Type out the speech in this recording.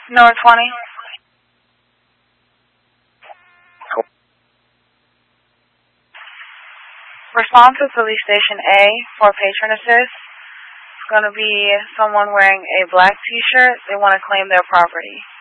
Number 20. Response to police station A for patron assist. It's going to be someone wearing a black t-shirt. They want to claim their property.